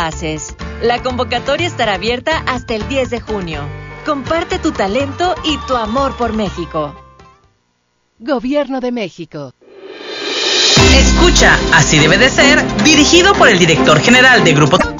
haces. La convocatoria estará abierta hasta el 10 de junio. Comparte tu talento y tu amor por México. Gobierno de México. Escucha, así debe de ser, dirigido por el director general de Grupo